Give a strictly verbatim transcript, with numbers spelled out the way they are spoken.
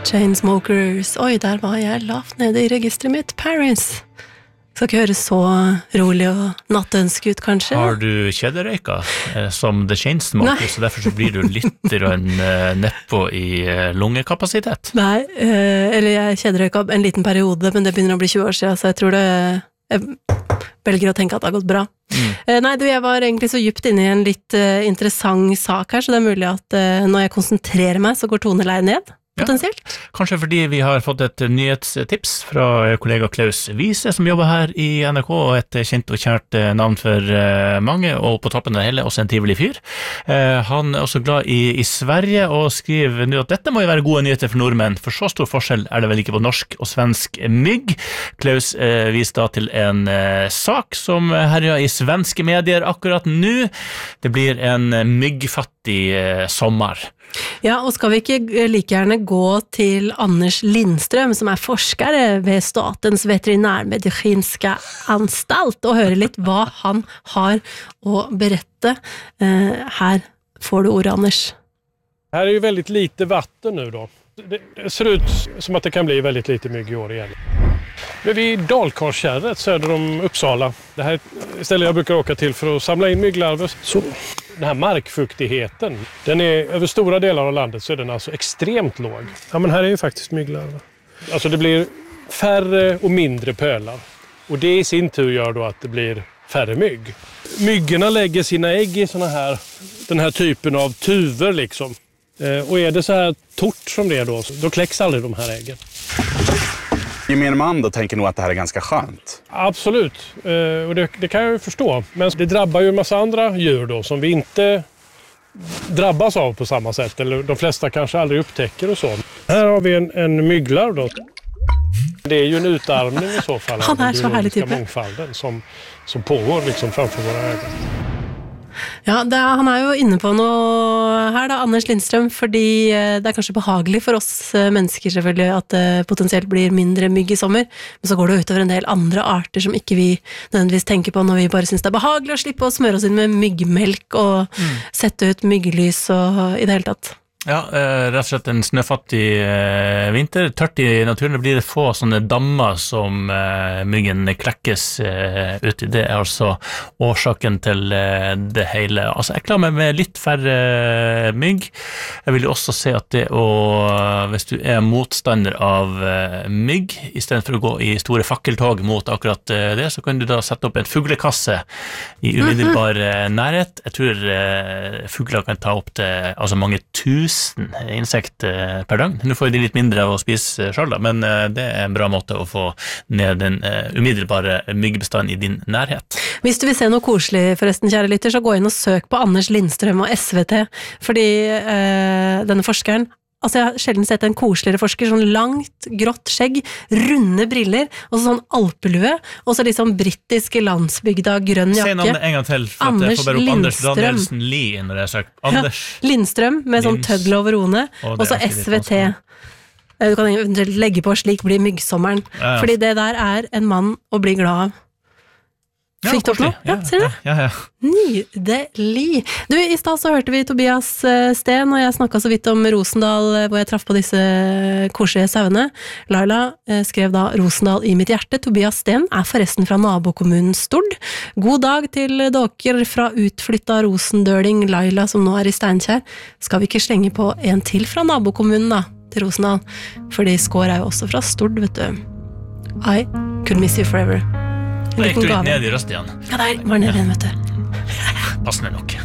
Chainsmokers. Oi, der var jeg lavt nede i registret mitt. Paris. Skal ikke høres så rolig og nattønske ut, kanskje? Har du kjederøyka eh, som The Chainsmokers, så derfor så blir du litt rann, eh, nedpå i eh, lungekapasitet? Nei, eh, eller jeg kjederøyka en liten periode, men det begynner å bli tjue år siden, så jeg tror det jeg velger å tenke at det har gått bra. Mm. Eh, nei, du, jeg var egentlig så djupt inne i en litt eh, interessant sak her, så det er mulig at eh, når jeg konsentrerer meg, så går toneleien ned. Potensielt. Ja, kanskje fordi vi har fått et nyhetstips fra kollega Klaus Wiese, som jobber her i N R K, og et kjent og kjært navn for mange, og på toppen av det hele også en trivelig fyr. Han er også glad i, i Sverige, og skriver nå at dette må jo være gode nyheter for nordmenn, for så stor forskjell er det vel ikke på norsk og svensk mygg. Klaus eh, viser da til en eh, sak som herjer i svenske medier akkurat nå. Det blir en myggfattig eh, sommer. Ja, og skal vi ikke like gjerne gå til Anders Lindstrøm, som er forsker ved Statens veterinærmedicinska anstalt, og høre litt hva han har å berette. Her får du ordet, Anders. Her er jo veldig lite vatten nu då. Det ser ut som att det kan bli väldigt lite mygg i år igen. Men vi är i Dalkarlskärret söder om Uppsala. Det här är stället jag brukar åka till för att samla in mygglarver. Så den här markfuktigheten, den är över stora delar av landet så är den alltså extremt låg. Ja, men här är ju faktiskt mygglarver. Alltså det blir färre och mindre pölar. Och det i sin tur gör då att det blir färre mygg. Myggorna lägger sina ägg i såna här, den här typen av tuver liksom. Eh, och är det så här torrt som det är då, då kläcks aldrig de här äggen. Gemene man då tänker nog att det här är ganska skönt. Absolut, eh, och det, det kan jag ju förstå. Men det drabbar ju en massa andra djur då som vi inte drabbas av på samma sätt. Eller de flesta kanske aldrig upptäcker och så. Här har vi en, en mygglarv då. Det är ju en utarmning i så fall av den biologiska mångfalden som, som pågår liksom framför våra ögon. Ja, det er, han er jo inne på noe her da, Anders Lindstrøm, fordi det er kanskje behagelig for oss mennesker selvfølgelig at det potensielt blir mindre mygg i sommer, men så går det utover en del andre arter som ikke vi nødvendigvis tenker på når vi bare synes det er behagelig å slippe å smøre oss inn med myggmelk og mm. sette ut mygglys og i det hele tatt. Ja, eh, rett og slett en snøfattig eh, vinter. Tørt i naturen, det blir det få sånne dammer som eh, myggen klekkes eh, ut i. Det er altså årsaken til eh, det hele. Altså, jeg klarer meg med litt færre eh, mygg. Jeg vil jo også se at det å, hvis du er motstander av eh, mygg, i stedet for å gå i store fakkeltog mot akkurat eh, det, så kan du da sette opp en fuglekasse i umiddelbar eh, nærhet. Jeg tror eh, fugler kan ta opp til altså mange tusen insekt per dag. Nå får de litt mindre å spise selv, da, men det er en bra måte å få ned den umiddelbare myggbestanden i din nærhet. Hvis du vil se noe koselig forresten, kjære lytter, så gå inn og søk på Anders Lindstrøm og S V T, fordi eh, denne forskeren altså jeg har sjelden sett en koseligere forsker, sånn langt, grått skjegg, runde briller, og sånn alpelue, og så liksom brittiske landsbygda grønn jakke. Se navnet en gang til, for at jeg får bare opp Anders Danielsen Lie når jeg søker. Anders ja, Lindstrøm, med sånn tøddel over roene, og så S V T. Du kan eventuelt legge på slik blir myggsommeren, ja, ja. Fordi det der er en mann å bli glad av. Ja, Fikk du opp nå? Ja, ser du? Ja, ja, ja. Nydelig! Du, i sted så hørte vi Tobias Sten, og jeg snakket så vidt om Rosendal, hvor jeg traff på disse koselige sauene. Laila skrev da Rosendal i mitt hjerte. Tobias Sten er forresten fra nabokommunen Stord. God dag til dere fra utflytta Rosendøling Laila, som nå er i Steinkjer. Skal vi ikke slenge på en til fra nabokommunen da, til Rosendal? Fordi Skår er jo også fra Stord, vet du. I could miss you forever. Da gikk du litt ned i røst igjen. Ja, der var nede igjen, vet du. Passende nok.